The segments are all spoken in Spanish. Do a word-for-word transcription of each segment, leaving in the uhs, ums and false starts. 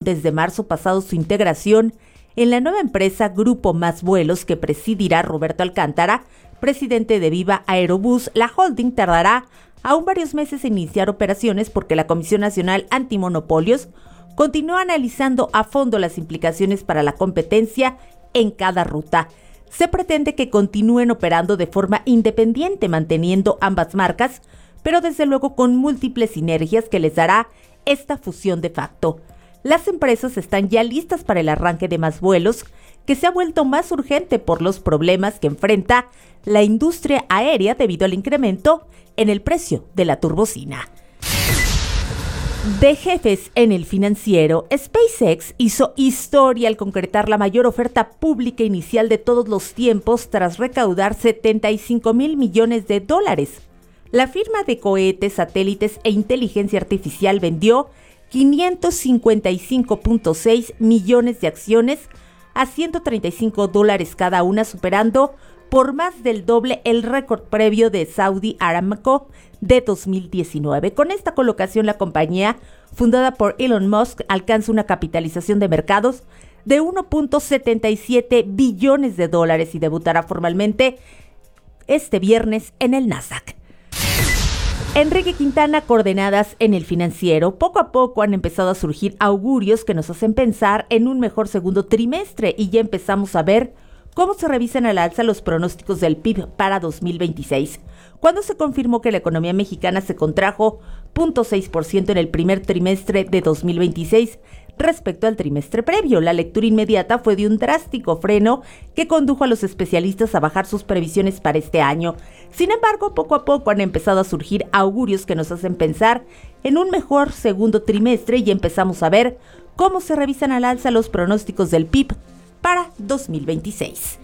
desde marzo pasado su integración en la nueva empresa Grupo Más Vuelos que presidirá Roberto Alcántara, presidente de Viva Aerobús. La holding tardará aún varios meses en iniciar operaciones porque la Comisión Nacional Antimonopolios continúa analizando a fondo las implicaciones para la competencia en cada ruta. Se pretende que continúen operando de forma independiente, manteniendo ambas marcas, pero desde luego con múltiples sinergias que les dará esta fusión de facto. Las empresas están ya listas para el arranque de Más Vuelos, que se ha vuelto más urgente por los problemas que enfrenta la industria aérea debido al incremento en el precio de la turbocina. De jefes en el financiero, SpaceX hizo historia al concretar la mayor oferta pública inicial de todos los tiempos tras recaudar setenta y cinco mil millones de dólares. La firma de cohetes, satélites e inteligencia artificial vendió quinientos cincuenta y cinco punto seis millones de acciones a ciento treinta y cinco dólares cada una, superando por más del doble el récord previo de Saudi Aramco de dos mil diecinueve. Con esta colocación, la compañía, fundada por Elon Musk, alcanza una capitalización de mercados de uno punto setenta y siete billones de dólares y debutará formalmente este viernes en el Nasdaq. Enrique Quintana, coordenadas en el financiero. Poco a poco han empezado a surgir augurios que nos hacen pensar en un mejor segundo trimestre y ya empezamos a ver cómo se revisan al alza los pronósticos del P I B para dos mil veintiséis, cuando se confirmó que la economía mexicana se contrajo cero punto seis por ciento en el primer trimestre de dos mil veintiséis respecto al trimestre previo. La lectura inmediata fue de un drástico freno que condujo a los especialistas a bajar sus previsiones para este año. Sin embargo, poco a poco han empezado a surgir augurios que nos hacen pensar en un mejor segundo trimestre y empezamos a ver cómo se revisan al alza los pronósticos del P I B para dos mil veintiséis.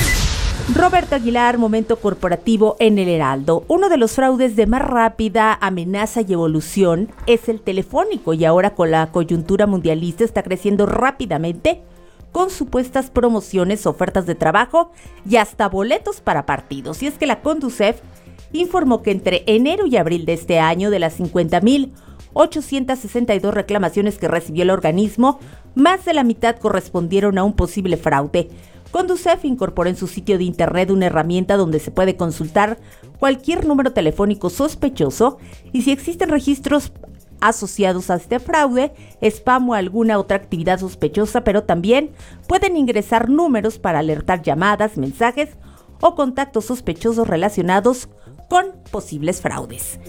Roberto Aguilar, momento corporativo en el Heraldo. Uno de los fraudes de más rápida amenaza y evolución es el telefónico, y ahora con la coyuntura mundialista está creciendo rápidamente con supuestas promociones, ofertas de trabajo y hasta boletos para partidos. Y es que la Conducef informó que entre enero y abril de este año, de las cincuenta mil ochocientas sesenta y dos reclamaciones que recibió el organismo, más de la mitad correspondieron a un posible fraude. Conducef incorporó en su sitio de internet una herramienta donde se puede consultar cualquier número telefónico sospechoso y si existen registros asociados a este fraude, spam o alguna otra actividad sospechosa, pero también pueden ingresar números para alertar llamadas, mensajes o contactos sospechosos relacionados con posibles fraudes.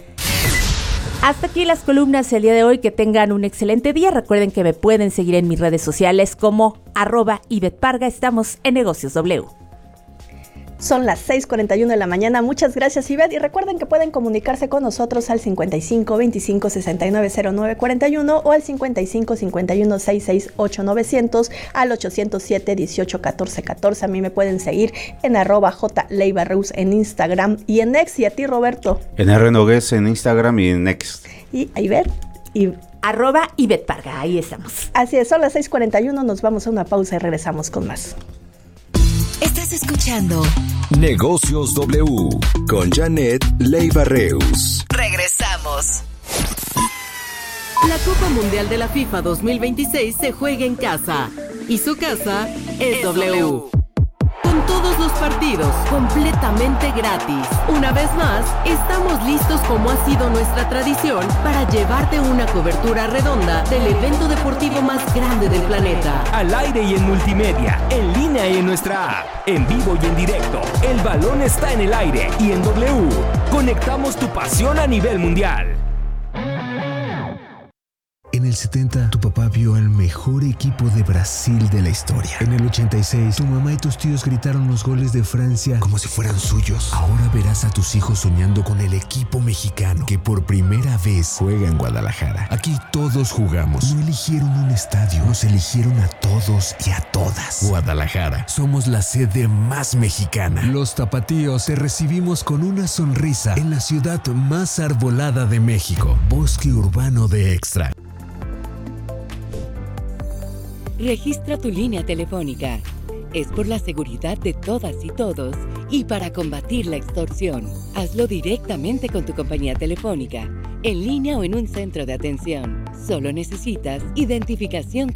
Hasta aquí las columnas el día de hoy. Que tengan un excelente día. Recuerden que me pueden seguir en mis redes sociales como arroba Ivette Parga. Estamos en Negocios W. Son las seis cuarenta y uno de la mañana. Muchas gracias, Ivette. Y recuerden que pueden comunicarse con nosotros al cincuenta y cinco veinticinco sesenta y nueve cero nueve cuarenta y uno o al cincuenta y cinco cincuenta y uno sesenta y seis ocho novecientos, al ochocientos siete dieciocho catorce catorce. A mí me pueden seguir en arroba jleibarreus en Instagram y en X. Y a ti, Roberto. En rnogues en Instagram y en X. Y a Ivette. Y arroba Ivette Parga. Ahí estamos. Así es, son las seis cuarenta y uno. Nos vamos a una pausa y regresamos con más. Estás escuchando Negocios W con Janet Leiva Reus. Regresamos. La Copa Mundial de la FIFA dos mil veintiséis se juega en casa y su casa es, es W. w. Con todos los partidos completamente gratis. Una vez más, estamos listos, como ha sido nuestra tradición, para llevarte una cobertura redonda del evento deportivo más grande del planeta. Al aire y en multimedia, en línea y en nuestra app, en vivo y en directo. El balón está en el aire y en W. Conectamos tu pasión a nivel mundial. En el setenta, tu papá vio al mejor equipo de Brasil de la historia. En el ochenta y seis, tu mamá y tus tíos gritaron los goles de Francia como si fueran suyos. Ahora verás a tus hijos soñando con el equipo mexicano que por primera vez juega en Guadalajara. Aquí todos jugamos. No eligieron un estadio, nos eligieron a todos y a todas. Guadalajara, somos la sede más mexicana. Los tapatíos te recibimos con una sonrisa en la ciudad más arbolada de México. Bosque Urbano de Extra. Registra tu línea telefónica. Es por la seguridad de todas y todos y para combatir la extorsión. Hazlo directamente con tu compañía telefónica, en línea o en un centro de atención. Solo necesitas identificación